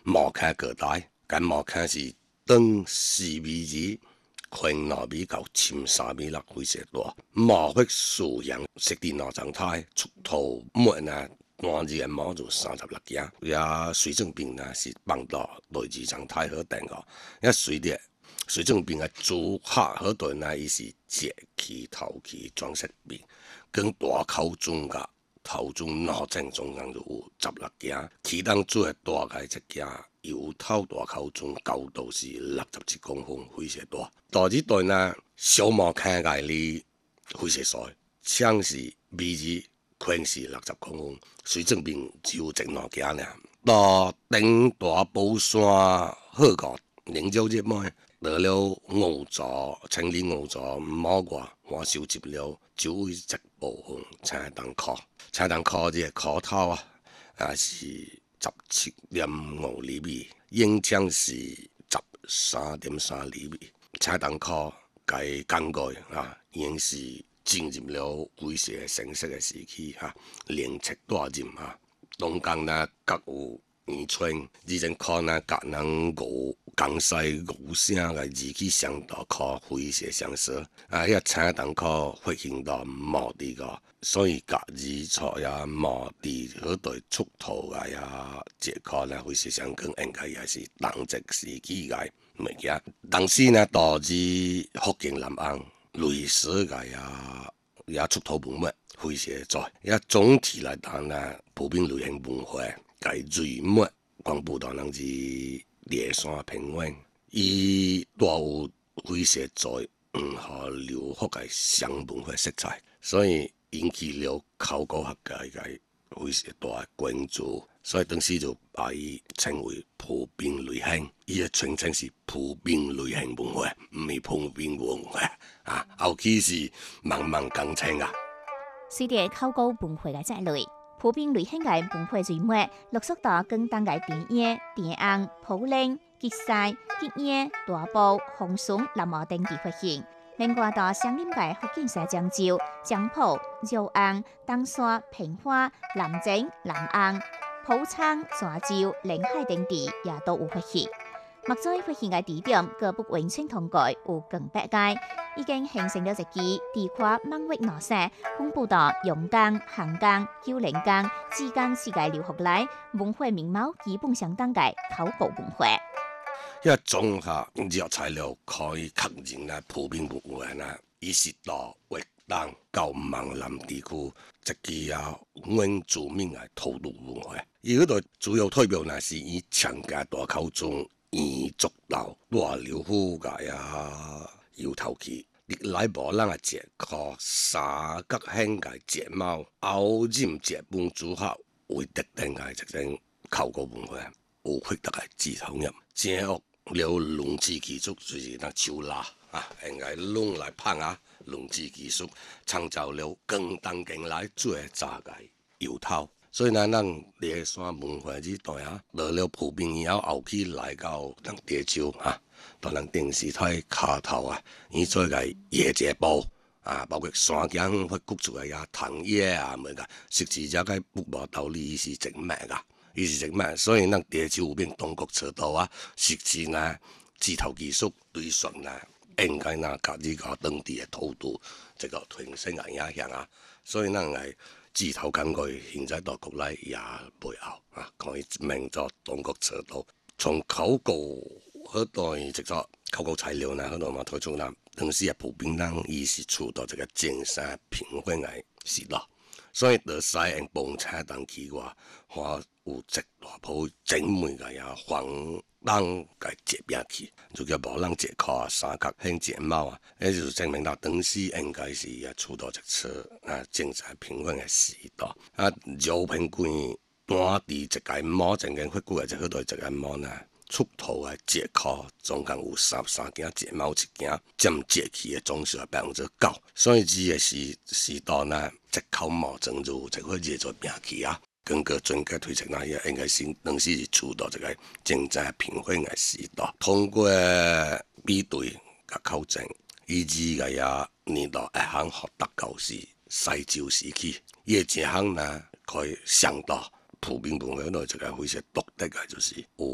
毛坑各代，咁毛坑是当4米2。宽2米到深3米6，非常大。毛发素养设定脑状态，出头末呢，单日的毛就36件。也水肿病呢是放到内痔状态好定哦。也随着水肿病的主下好大呢，伊是节气头期装饰病，跟大口肿甲头肿脑症总共就有16件，其中最大概一件。油头大口肿高度是67公分，非常大。大日段呢，小毛坑界里非常细，枪是米字，宽是60公分。水肿病只有前两件尔。到顶大宝山好高，凝胶热脉，得了五座、千里五座毛外，我收集了周围一部分青铜壳。青铜壳这个壳头啊，是。17.5厘米，影枪是13.3厘米，青铜壳该讲过已经是进入了非常成熟的时期连切大任中间呢各有圆圈，以前壳呢各人江西五声个字起上大壳非常相似遐青铜壳发现到毛地个。所以甲字错也毛地好对出土个也这块呢，非常相近，应该也是同一时期个物件。当时呢，导致福建南岸类似个也出土文物非常多。也总体来讲呢，普遍类型文化个瑞物广布大人是列山平原，伊带有非常多和流福个双文化色彩，所以。引起了考古学界个非常大的关注，所以当时就把伊称为普遍类型。伊的全称是普遍类型文化，唔是普遍文化后期是慢慢更称啊。 随着考古文化的在类，普遍类型嘅文化瑞物陆续到广东嘅田野、田岸、普岭、吉赛、吉野、大埔、红顺、南澳等地发现。另外，到相邻嘅福建省漳州、漳浦、饶安、东山、平花、南靖、南安、埔仓、泉州、临海等地也都有发现。目前发现嘅地點各不完全同蓋有近百間，已經形成了一支地跨萬域內線，分布到陽江、杭江、九連江、之間世界流合來，文化面貌基本相當嘅考古文化。 遐綜合熱材料可以確認咧，普遍文化呢，伊是到粵東到閩南地區一支原住民嘅土著文化。伊嗰度主要代表呢是以長家大口中彝族佬大劉府個油頭期，歷來無人嘅節課三角形嘅節貌，後任節本主合為特定嘅一種考古文化，有獲得嘅指頭入，正學了龍字技術就是那手拉應該攏來拍龍字技術，創造了廣東境內最早嘅油頭。所以呢，咱獵山文化這段到了普遍以後期來到咱地州到咱電視台卡頭伊做個夜節部包括山景發掘出來藤葉每個實際只個不無道理，伊是整咩噶？伊是整咩？所以咱地州有變東國車道實際呢指頭技術對算呢，應該呢家己個當地嘅土著這個提升影響所以咱係。指頭工具現在到國內也背後可以名作東國車道。從考古嗰代直作考古材料呢，嗰度嘛推出啦，當時普遍人伊是處到這個尖山平原嘅時代，所以到西岸蹦車當期話，我有一大鋪精美嘅黃人嘅截邊去，就叫無人截靠三角形睫毛那就是證明到當時應該是也處到一次精彩平原嘅時代饒平貴單地一個毛曾經發掘嘅好多一個毛呢，出土嘅截靠總共有33件，睫毛一件，佔截期嘅總數9%，所以這個時代呢，截靠毛整入這個熱做邊去根據專家推測呢，應該是當時是處到這個精彩平原嘅時代。通過比對甲考證，以至個年代一項學得到是西周時期，伊個一項呢可以想到普遍文化內一個非常獨特嘅，就是有